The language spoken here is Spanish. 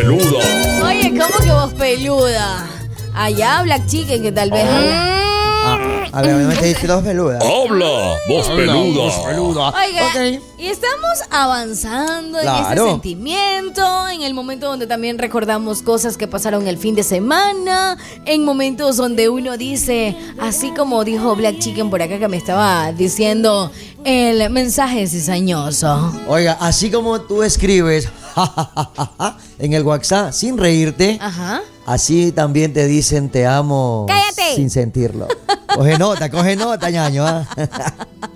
peluda. Oye, ¿cómo que voz peluda? Allá Black Chicken, que tal vez habla. A ver, obviamente dice dos peludas. Habla, voz peluda. Oiga, Ok. y estamos avanzando en este Claro. sentimiento, en el momento donde también recordamos cosas que pasaron el fin de semana, en momentos donde uno dice, así como dijo Black Chicken por acá que me estaba diciendo el mensaje cizañoso. Oiga, así como tú escribes en el WhatsApp sin reírte, Ajá. así también te dicen te amo ¡Cállate! sin sentirlo. Coge nota, ñaño. ¿Ah?